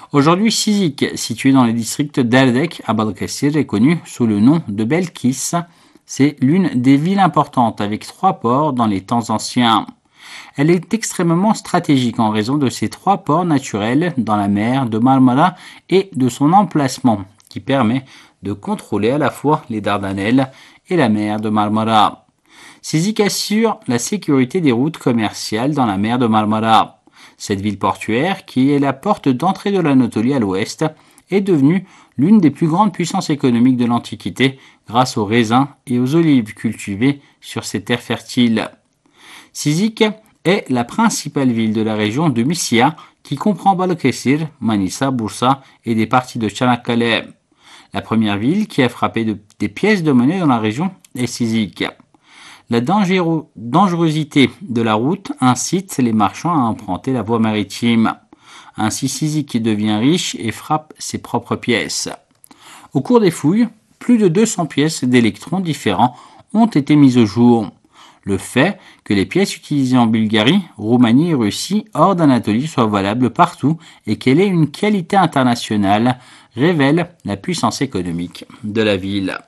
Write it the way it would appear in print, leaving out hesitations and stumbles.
Aujourd'hui, Sizik, situé dans le district d'Erdek à Balıkesir, est connu sous le nom de Belkis. C'est l'une des villes importantes avec 3 ports dans les temps anciens. Elle est extrêmement stratégique en raison de ses 3 ports naturels dans la mer de Marmara et de son emplacement qui permet de contrôler à la fois les Dardanelles et la mer de Marmara. Sizik assure la sécurité des routes commerciales dans la mer de Marmara. Cette ville portuaire, qui est la porte d'entrée de l'Anatolie à l'ouest, est devenue l'une des plus grandes puissances économiques de l'Antiquité grâce aux raisins et aux olives cultivées sur ces terres fertiles. Sizik est la principale ville de la région de Mysia qui comprend Balıkesir, Manisa, Bursa et des parties de Çanakkale. La première ville qui a frappé des pièces de monnaie dans la région est Sizik. La dangerosité de la route incite les marchands à emprunter la voie maritime. Ainsi, Sizik devient riche et frappe ses propres pièces. Au cours des fouilles, plus de 200 pièces d'électrons différents ont été mises au jour. Le fait que les pièces utilisées en Bulgarie, Roumanie et Russie hors d'Anatolie soient valables partout et qu'elle ait une qualité internationale révèle la puissance économique de la ville.